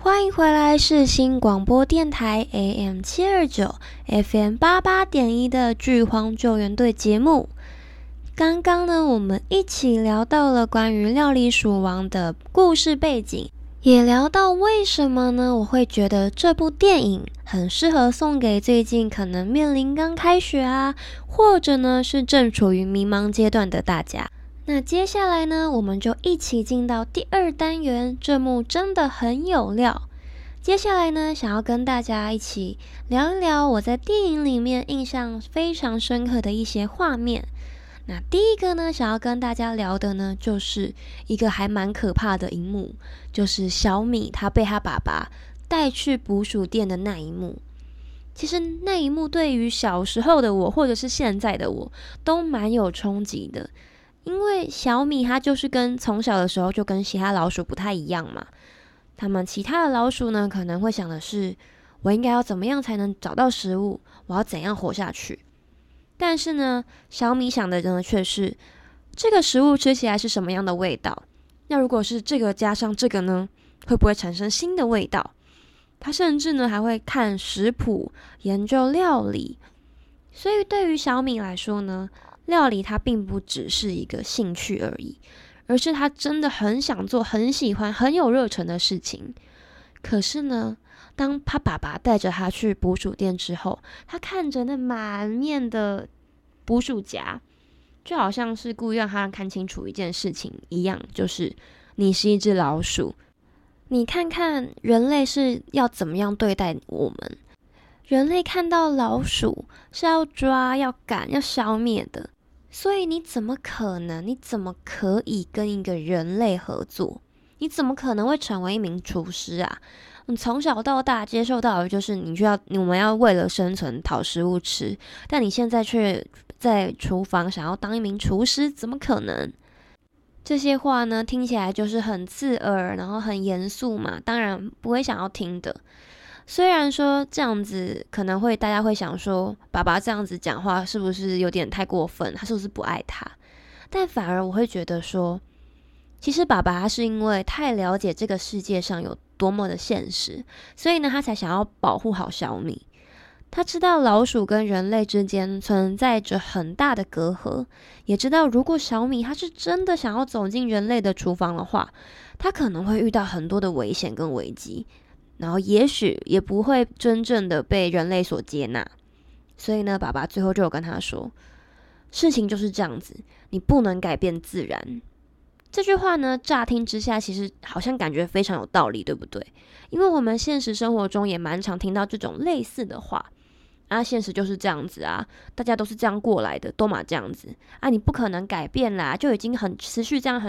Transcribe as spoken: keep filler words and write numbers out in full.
欢迎回来世新广播电台 A M 七二九 F M 八八点一的剧荒救援队节目。刚刚呢，我们一起聊到了关于料理鼠王的故事背景，也聊到为什么呢，我会觉得这部电影很适合送给最近可能面临刚开学啊，或者呢是正处于迷茫阶段的大家。那接下来呢，我们就一起进到第二单元，这幕真的很有料。接下来呢，想要跟大家一起聊一聊我在电影里面印象非常深刻的一些画面。那第一个呢，想要跟大家聊的呢，就是一个还蛮可怕的一幕，就是小米他被他爸爸带去捕鼠店的那一幕。其实那一幕对于小时候的我，或者是现在的我，都蛮有冲击的。因为小米它就是跟从小的时候就跟其他老鼠不太一样嘛，他们其他的老鼠呢可能会想的是，我应该要怎么样才能找到食物，我要怎样活下去。但是呢，小米想的呢却是，这个食物吃起来是什么样的味道，那如果是这个加上这个呢，会不会产生新的味道。他甚至呢还会看食谱，研究料理。所以对于小米来说呢，料理它并不只是一个兴趣而已，而是他真的很想做、很喜欢、很有热忱的事情。可是呢，当他爸爸带着他去捕鼠店之后，他看着那满面的捕鼠夹，就好像是故意让他看清楚一件事情一样，就是你是一只老鼠，你看看人类是要怎么样对待我们。人类看到老鼠是要抓、要赶、要消灭的，所以你怎么可能？你怎么可以跟一个人类合作？你怎么可能会成为一名厨师啊？你从小到大接受到的就是你就要我们要为了生存讨食物吃，但你现在却在厨房想要当一名厨师，怎么可能？这些话呢，听起来就是很刺耳，然后很严肃嘛，当然不会想要听的。虽然说这样子可能会大家会想说，爸爸这样子讲话是不是有点太过分，他是不是不爱他？但反而我会觉得说，其实爸爸他是因为太了解这个世界上有多么的现实，所以呢他才想要保护好小米。他知道老鼠跟人类之间存在着很大的隔阂，也知道如果小米他是真的想要走进人类的厨房的话，他可能会遇到很多的危险跟危机，然后也许也不会真正的被人类所接纳。所以呢，爸爸最后就有跟他说，事情就是这样子，你不能改变自然。这句话呢，乍听之下其实好像感觉非常有道理，对不对？因为我们现实生活中也蛮常听到这种类似的话啊，现实就是这样子啊，大家都是这样过来的，都嘛这样子啊，你不可能改变啦，就已经很持续这样很